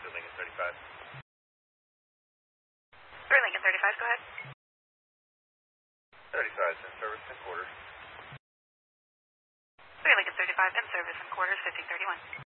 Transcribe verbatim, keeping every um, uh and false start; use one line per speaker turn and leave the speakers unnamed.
to Lincoln thirty-five.
three Lincoln thirty-five, go ahead.
thirty-five is in service and quarters.
three Lincoln thirty-five in service and quarters, fifteen thirty-one.